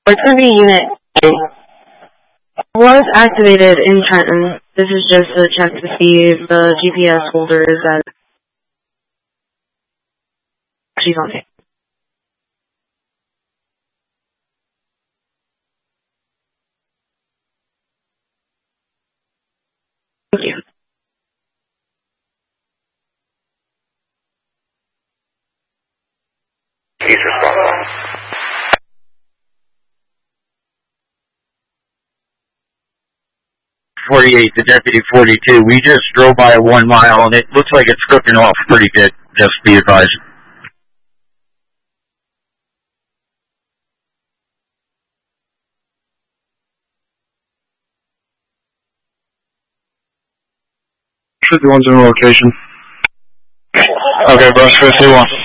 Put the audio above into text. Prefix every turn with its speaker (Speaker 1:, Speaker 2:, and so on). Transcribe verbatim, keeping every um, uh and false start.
Speaker 1: Activity Unit A was activated in Trenton. This is just to check to see if the G P S holder is at she's on it. Thank you.
Speaker 2: He's responsible.
Speaker 3: forty-eight to Deputy forty-two. We just drove by one mile and it looks like it's cooking off pretty good. Just be advised.
Speaker 4: fifty-one's in location. Okay, brush fifty-one.